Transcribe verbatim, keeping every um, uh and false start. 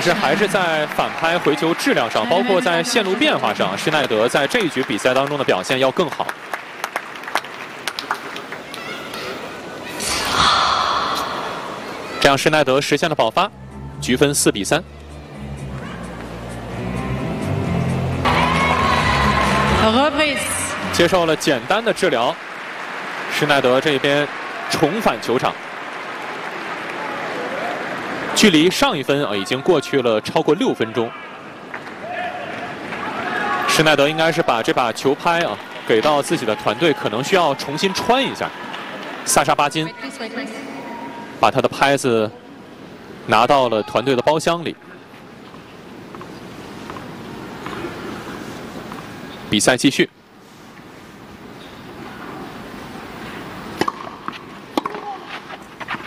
实还是在反拍回球质量上，包括在线路变化上，施耐德在这一局比赛当中的表现要更好。这样施耐德实现了保发，局分四比三。接受了简单的治疗，施耐德这边重返球场。 距离上一分啊，已经过去了超过六分钟。施耐德应该是把这把球拍啊给到自己的团队，可能需要重新穿一下。萨沙巴金把他的拍子拿到了团队的包厢里。比赛继续。